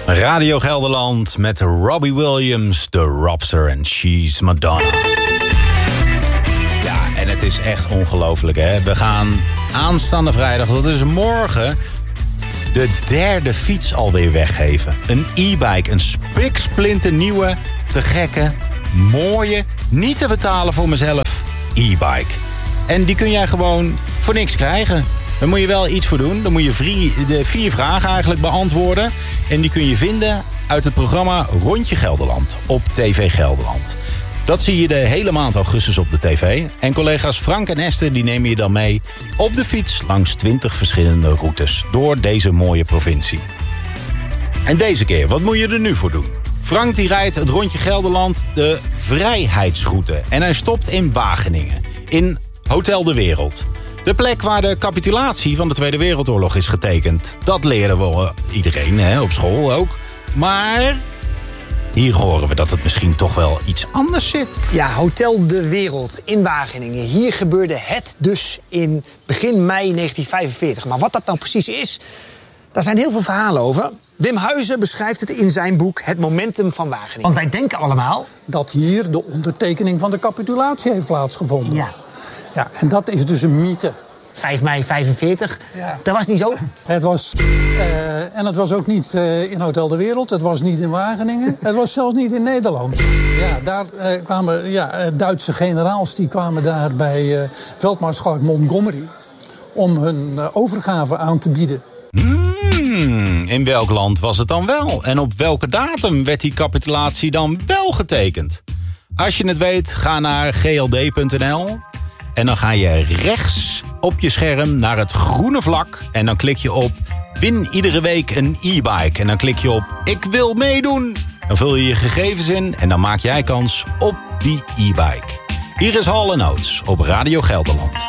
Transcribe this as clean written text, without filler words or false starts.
Radio Gelderland met Robbie Williams, de Robster en She's Madonna. Ja, en het is echt ongelooflijk, hè. We gaan aanstaande vrijdag, dat is morgen, de derde fiets alweer weggeven. Een e-bike, een spiksplinternieuwe, te gekke, mooie, niet te betalen voor mezelf e-bike. En die kun jij gewoon voor niks krijgen. Daar moet je wel iets voor doen. Dan moet je de 4 vragen eigenlijk beantwoorden. En die kun je vinden uit het programma Rondje Gelderland op TV Gelderland. Dat zie je de hele maand augustus op de tv. En collega's Frank en Esther die nemen je dan mee op de fiets langs 20 verschillende routes door deze mooie provincie. En deze keer, wat moet je er nu voor doen? Frank die rijdt het Rondje Gelderland de Vrijheidsroute. En hij stopt in Wageningen, in Hotel de Wereld. De plek waar de capitulatie van de Tweede Wereldoorlog is getekend. Dat leerden we iedereen, hè, op school ook. Maar hier horen we dat het misschien toch wel iets anders zit. Ja, Hotel de Wereld in Wageningen. Hier gebeurde het dus in begin mei 1945. Maar wat dat nou precies is, daar zijn heel veel verhalen over. Wim Huizen beschrijft het in zijn boek Het Momentum van Wageningen. Want wij denken allemaal dat hier de ondertekening van de capitulatie heeft plaatsgevonden. Ja, en dat is dus een mythe. 5 mei 45, dat was niet zo. Het was ook niet in Hotel de Wereld, het was niet in Wageningen, het was zelfs niet in Nederland. Ja, daar kwamen Duitse generaals die kwamen daar bij veldmaarschalk Montgomery om hun overgave aan te bieden. In welk land was het dan wel? En op welke datum werd die capitulatie dan wel getekend? Als je het weet, ga naar gld.nl en dan ga je rechts op je scherm naar het groene vlak en dan klik je op win iedere week een e-bike. En dan klik je op ik wil meedoen. Dan vul je je gegevens in en dan maak jij kans op die e-bike. Hier is Hall & Oates op Radio Gelderland.